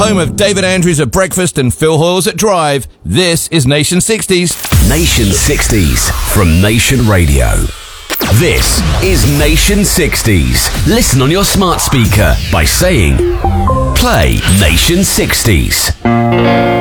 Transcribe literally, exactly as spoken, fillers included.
home of David Andrews at breakfast and Phil Hoyles at drive. This is Nation sixties. Nation sixties from Nation Radio. This is Nation sixties. Listen on your smart speaker by saying, play Nation sixties.